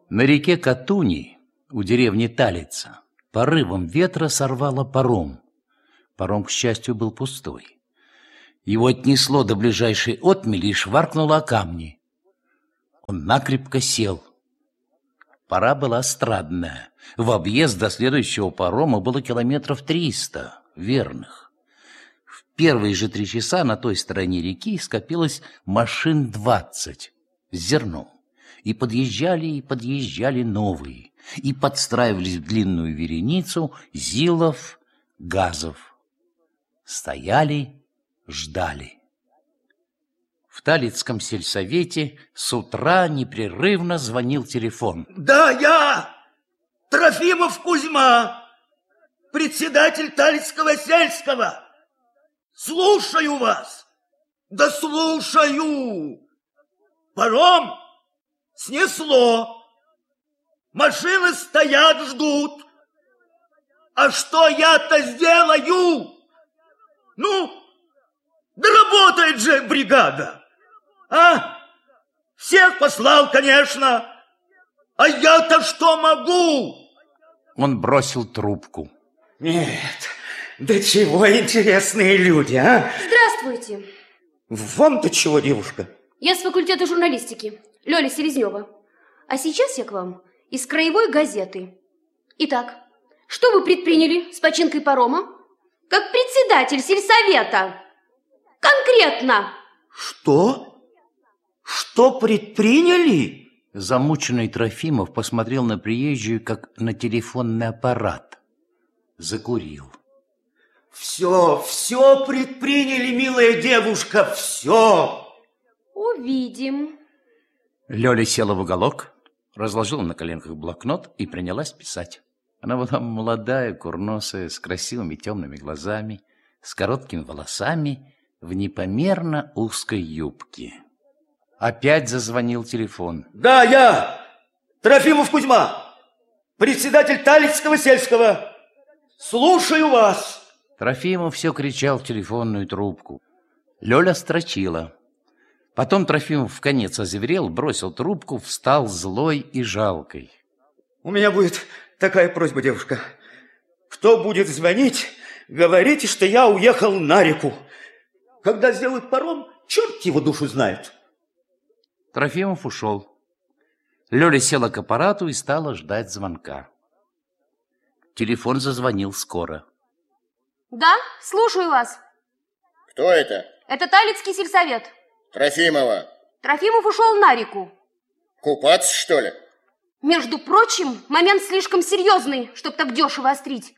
На реке Катуни, у деревни Талица, порывом ветра сорвало паром. Паром, к счастью, был пустой. Его отнесло до ближайшей отмели и шваркнуло о камни. Он накрепко сел. Пора была страдная. В объезд до следующего парома было километров 300, верных. В первые же 3 часа на той стороне реки скопилось машин 20 с зерном. И подъезжали новые, и подстраивались в длинную вереницу Зилов, Газов. Стояли, ждали. В Талицком сельсовете с утра непрерывно звонил телефон. Да, я, Трофимов Кузьма, председатель Талицкого сельского. Слушаю вас. Да слушаю. Паром снесло. Машины стоят, ждут. А что я-то сделаю? Ну, да работает же бригада. А? Всех послал, конечно. А я-то что могу? Он бросил трубку. Нет, да чего интересные люди, а? Здравствуйте. Вам-то чего, девушка? Я с факультета журналистики, Лёля Селезнева. А сейчас я к вам из краевой газеты. Итак, что вы предприняли с починкой парома? Как председатель сельсовета. Конкретно. Что? Что предприняли? Замученный Трофимов посмотрел на приезжую, как на телефонный аппарат. Закурил. Все предприняли, милая девушка, все. Увидим. Лёля села в уголок, разложила на коленках блокнот и принялась писать. Она была молодая, курносая, с красивыми темными глазами, с короткими волосами, в непомерно узкой юбке. Опять зазвонил телефон. Да, я, Трофимов Кузьма, председатель Талицкого сельского. Слушаю вас. Трофимов все кричал в телефонную трубку. Лёля строчила. Потом Трофимов вконец озверел, бросил трубку, встал злой и жалкой. У меня будет такая просьба, девушка. Кто будет звонить, говорите, что я уехал на реку. Когда сделают паром, черт его душу знает. Трофимов ушел. Лёля села к аппарату и стала ждать звонка. Телефон зазвонил скоро. Да, слушаю вас. Кто это? Это Талицкий сельсовет. Трофимова. Трофимов ушел на реку. Купаться, что ли? Между прочим, момент слишком серьезный, чтоб так дешево острить.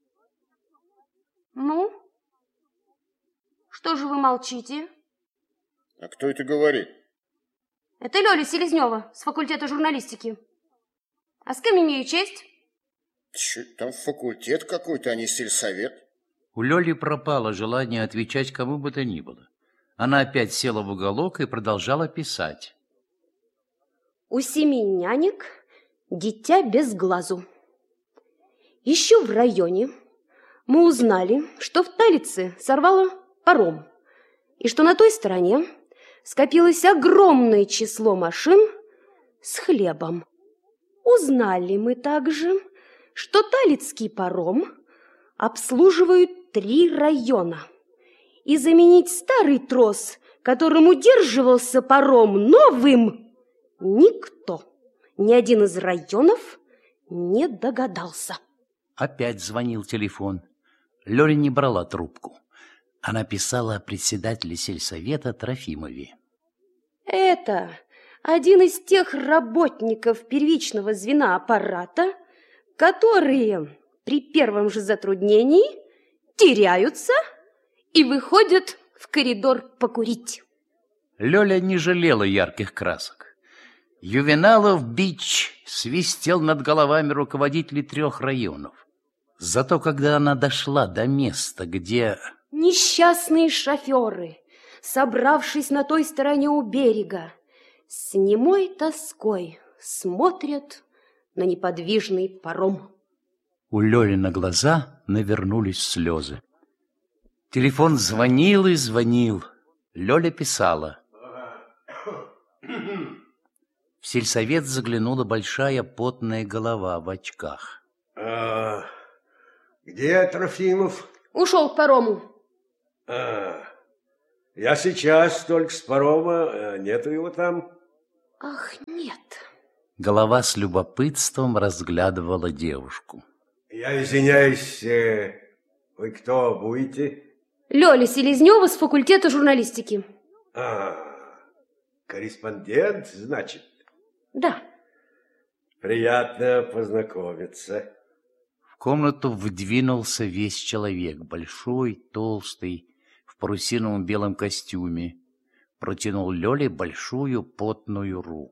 Ну, что же вы молчите? А кто это говорит? Это Лёля Селезнева с факультета журналистики. А с кем имею честь? Чё, там факультет какой-то, а не сельсовет. У Лёли пропало желание отвечать кому бы то ни было. Она опять села в уголок и продолжала писать. У 7 нянек дитя без глазу. Еще в районе мы узнали, что в Талице сорвало паром, и что на той стороне скопилось огромное число машин с хлебом. Узнали мы также, что Талицкий паром обслуживают 3 района, и заменить старый трос, которым удерживался паром, новым никто, ни один из районов не догадался. Опять звонил телефон. Лёля не брала трубку. Она писала о председателе сельсовета Трофимове. Это один из тех работников первичного звена аппарата, которые при первом же затруднении теряются и выходят в коридор покурить. Лёля не жалела ярких красок. Ювеналов бич свистел над головами руководителей 3 районов. Зато когда она дошла до места, где... Несчастные шоферы, собравшись на той стороне у берега, с немой тоской смотрят на неподвижный паром. У Лёли на глаза навернулись слезы. Телефон звонил и звонил. Лёля писала. В сельсовет заглянула большая потная голова в очках. Где Трофимов? Ушел к парому. Я сейчас только с парома, нету его там. Ах, нет. Голова с любопытством разглядывала девушку. Я извиняюсь, вы кто будете? Лёля Селезнёва с факультета журналистики. Корреспондент, значит? Да. Приятно познакомиться. В комнату вдвинулся весь человек, большой, толстый, в парусиновом белом костюме. Протянул Лёле большую потную руку.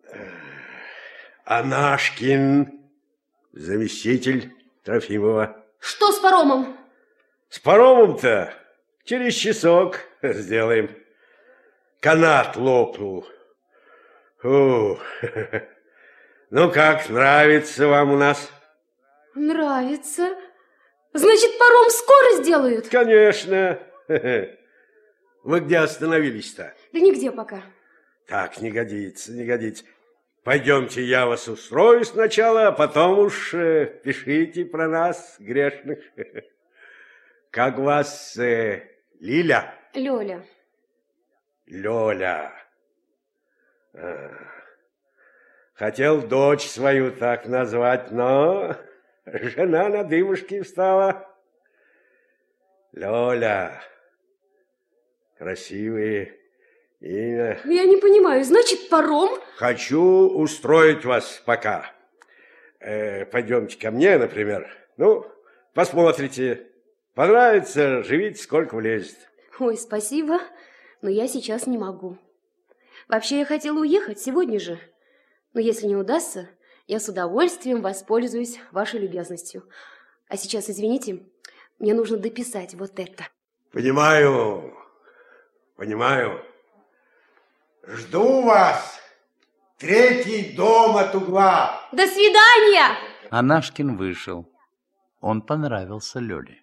Анашкин, заместитель Трофимова. Что с паромом? С паромом-то через часок сделаем. Канат лопнул. Фу. Ну как, нравится вам у нас? Нравится. Значит, паром скоро сделают? Конечно. Вы где остановились-то? Да нигде пока. Так, не годится, не годится. Пойдемте, я вас устрою сначала, а потом уж пишите про нас, грешных. Как вас, Лиля? Лёля. Лёля. Хотел дочь свою так назвать, но жена на дыбушки встала. Лёля. Красивое имя. Я не понимаю, значит, паром? Хочу устроить вас пока. Пойдемте ко мне, например. Ну, посмотрите. Понравится, живите сколько влезет. Ой, спасибо, но я сейчас не могу. Вообще, я хотела уехать сегодня же. Но если не удастся, я с удовольствием воспользуюсь вашей любезностью. А сейчас, извините, мне нужно дописать вот это. Понимаю, понимаю. Жду вас. 3-й дом от угла. До свидания! Анашкин вышел. Он понравился Лёле.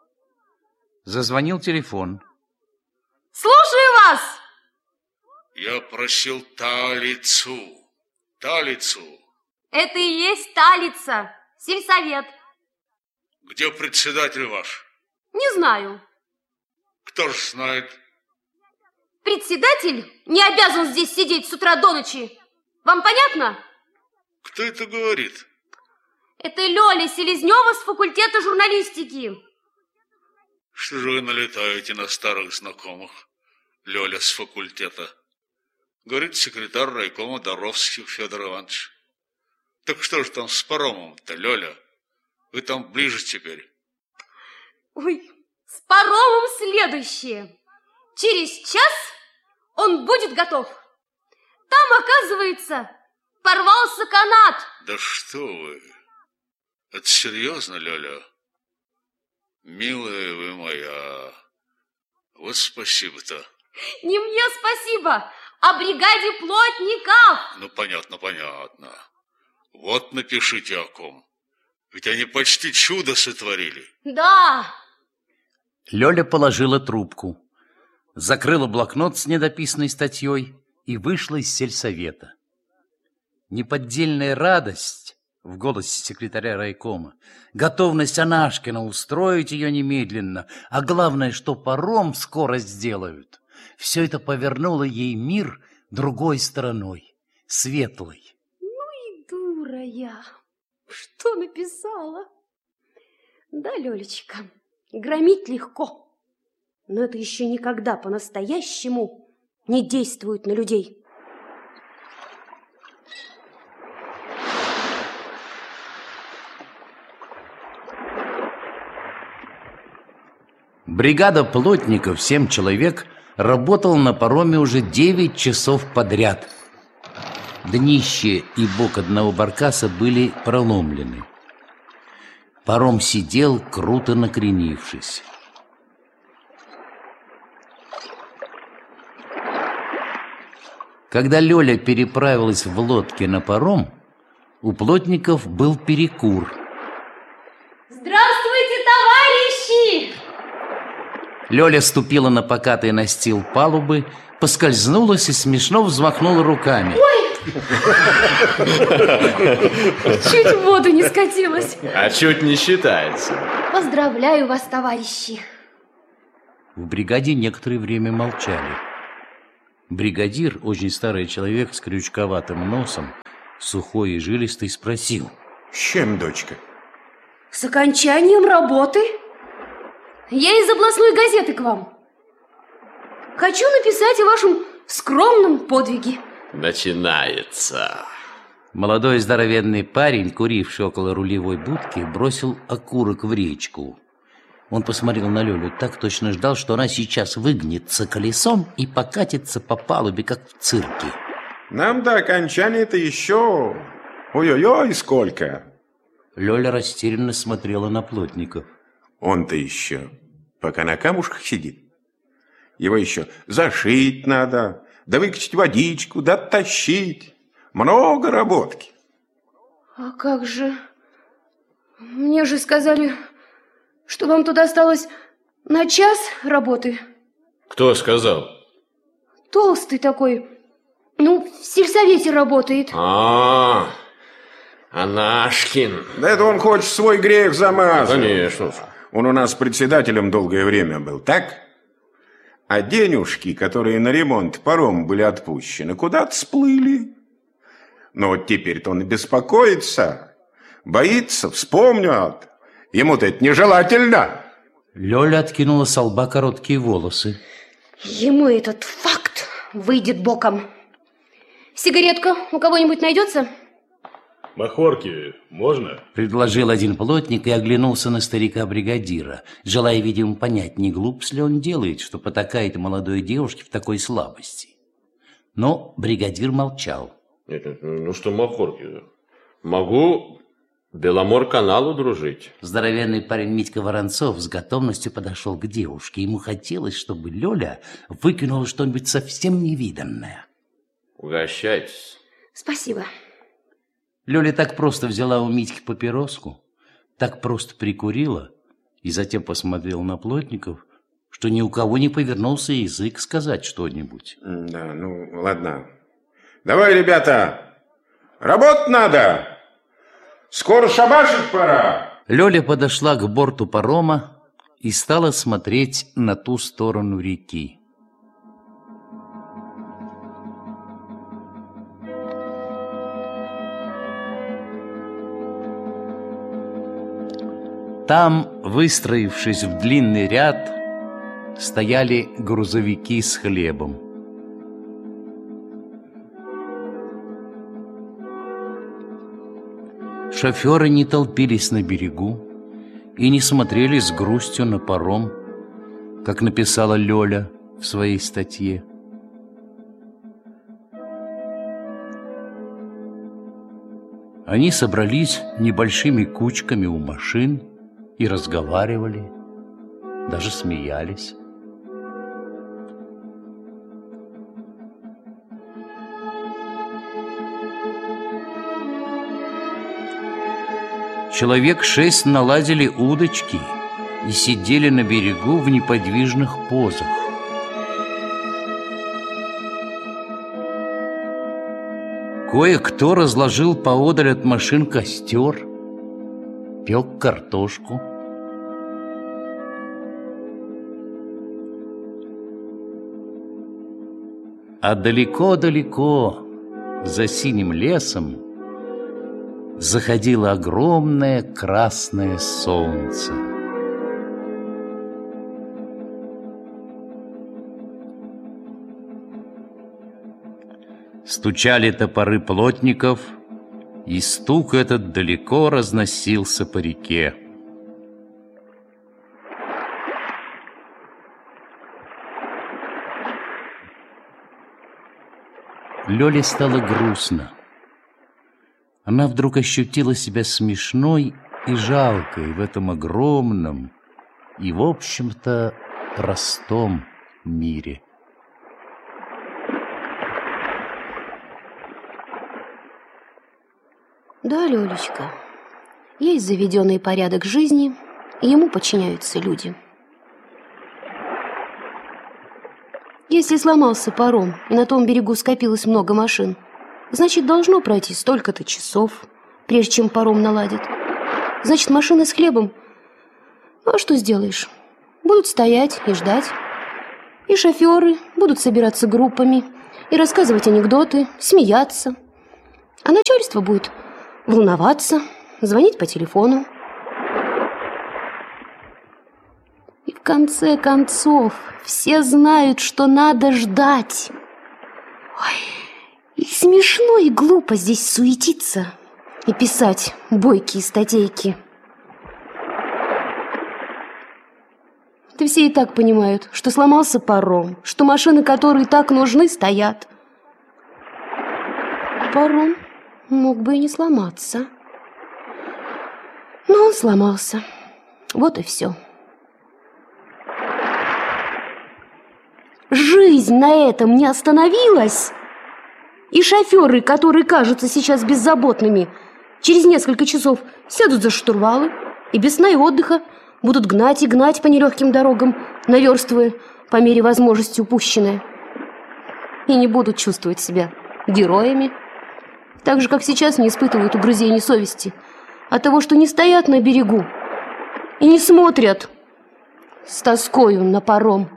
Зазвонил телефон. Слушаю вас! Я просил Талицу. Талицу. Это и есть Талица, сельсовет. Где председатель ваш? Не знаю. Кто ж знает? Председатель не обязан здесь сидеть с утра до ночи. Вам понятно? Кто это говорит? Это Лёля Селезнёва с факультета журналистики. Что же вы налетаете на старых знакомых? Лёля с факультета. Говорит секретарь райкома Доровский Федор Иванович. Так что же там с паромом-то, Лёля? Вы там ближе теперь. Ой, с паромом следующее. Через час он будет готов. Там, оказывается, порвался канат. Да что вы? Это серьезно, Лёля? Милая вы моя. Вот спасибо-то. Не мне спасибо, а бригаде плотников. Ну, понятно, понятно. Вот напишите о ком. Ведь они почти чудо сотворили. Да. Лёля положила трубку, закрыла блокнот с недописанной статьей и вышла из сельсовета. Неподдельная радость в голосе секретаря райкома, готовность Анашкина устроить ее немедленно, а главное, что паром скоро сделают, все это повернуло ей мир другой стороной, светлой. Ну и дура я. Что написала? Да, Лёлечка, громить легко, но это еще никогда по-настоящему не действует на людей. Бригада плотников, 7 человек, работала на пароме уже 9 часов подряд. Днище и бок одного баркаса были проломлены. Паром сидел, круто накренившись. Когда Лёля переправилась в лодке на паром, у плотников был перекур. Здравствуйте, товарищи! Лёля ступила на покатый настил палубы, поскользнулась и смешно взмахнула руками. Ой, Чуть в воду не скатилась. А чуть не считается. Поздравляю вас, товарищи. В бригаде некоторое время молчали. Бригадир, очень старый человек с крючковатым носом, сухой и жилистый, спросил: с чем, дочка? С окончанием работы. Я из областной газеты к вам. Хочу написать о вашем скромном подвиге. Начинается. Молодой здоровенный парень, куривший около рулевой будки, бросил окурок в речку. Он посмотрел на Лёлю, так точно ждал, что она сейчас выгнется колесом и покатится по палубе, как в цирке. Нам до окончания-то еще... Ой-ой-ой, сколько! Лёля растерянно смотрела на плотников. Он-то еще пока на камушках сидит. Его еще зашить надо, да выкачать водичку, да тащить. Много работки. А как же? Мне же сказали, что вам тут осталось на час работы. Кто сказал? Толстый такой, в сельсовете работает. Анашкин. Да это он хочет свой грех замазать. Конечно. Он у нас председателем долгое время был, так? А денежки, которые на ремонт паром были отпущены, куда-то сплыли. Но вот теперь-то он и беспокоится, боится, вспомнят. Ему-то это нежелательно. Лёля откинула со лба короткие волосы. Ему этот факт выйдет боком. Сигаретка у кого-нибудь найдется? Махорки можно? Предложил один плотник и оглянулся на старика-бригадира, желая, видимо, понять, не глуп ли он делает, что потакает молодой девушке в такой слабости. Но бригадир молчал. Нет, что махорки? Могу Беломор-каналу дружить. Здоровенный парень Митька Воронцов с готовностью подошел к девушке. Ему хотелось, чтобы Лёля выкинула что-нибудь совсем невиданное. Угощайтесь. Спасибо. Лёля так просто взяла у Митьки папироску, так просто прикурила и затем посмотрела на плотников, что ни у кого не повернулся язык сказать что-нибудь. Да, ладно. Давай, ребята, работать надо. Скоро шабашить пора. Лёля подошла к борту парома и стала смотреть на ту сторону реки. Там, выстроившись в длинный ряд, стояли грузовики с хлебом. Шоферы не толпились на берегу и не смотрели с грустью на паром, как написала Лёля в своей статье. Они собрались небольшими кучками у машин и разговаривали, даже смеялись. Человек 6 наладили удочки и сидели на берегу в неподвижных позах. Кое-кто разложил поодаль от машин костер, пек картошку. А далеко-далеко, за синим лесом, заходило огромное красное солнце. Стучали топоры плотников, и стук этот далеко разносился по реке. Лёле стало грустно. Она вдруг ощутила себя смешной и жалкой в этом огромном и, в общем-то, простом мире. Да, Лёлечка, есть заведенный порядок жизни, и ему подчиняются люди. Если сломался паром, и на том берегу скопилось много машин, Значит, должно пройти столько-то часов, прежде чем паром наладят. Значит, машины с хлебом, ну, а что сделаешь? Будут стоять и ждать. И шоферы будут собираться группами и рассказывать анекдоты, смеяться. А начальство будет волноваться, звонить по телефону. И в конце концов все знают, что надо ждать. Ой, и смешно, и глупо здесь суетиться и писать бойкие статейки. Да все и так понимают, что сломался паром, что машины, которые так нужны, стоят. Паром мог бы и не сломаться. Но он сломался. Вот и все. Жизнь на этом не остановилась. И шоферы, которые кажутся сейчас беззаботными, через несколько часов сядут за штурвалы и без сна и отдыха будут гнать и гнать по нелегким дорогам, наверстывая по мере возможности упущенное. И не будут чувствовать себя героями, так же, как сейчас не испытывают угрызений совести от того, что не стоят на берегу и не смотрят с тоскою на паром.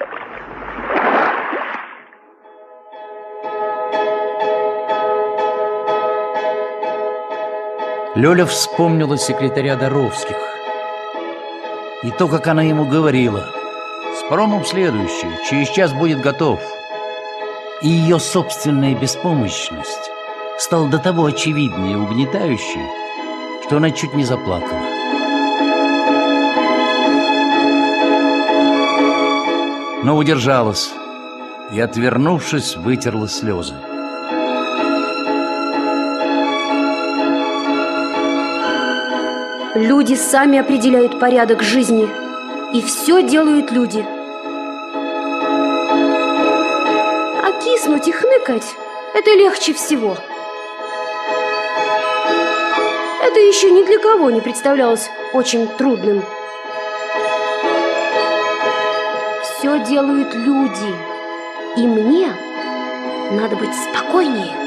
Лёля вспомнила секретаря Доровских и то, как она ему говорила: «С паромом следующий, через час будет готов». И ее собственная беспомощность стала до того очевиднее и угнетающей, что она чуть не заплакала. Но удержалась и, отвернувшись, вытерла слезы. Люди сами определяют порядок жизни, и все делают люди. А киснуть и хныкать – это легче всего. Это еще ни для кого не представлялось очень трудным. Все делают люди, и мне надо быть спокойнее.